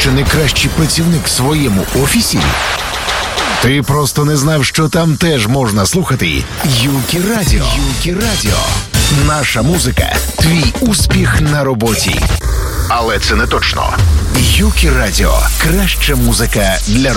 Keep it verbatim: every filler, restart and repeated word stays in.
чи не кращий працівник в своєму офісі? Ти просто не знав, що там теж можна слухати Юкі Радіо. Юкі Радіо. Наша музика – твій успіх на роботі. Але це не точно. Юкі Радіо – краща музика для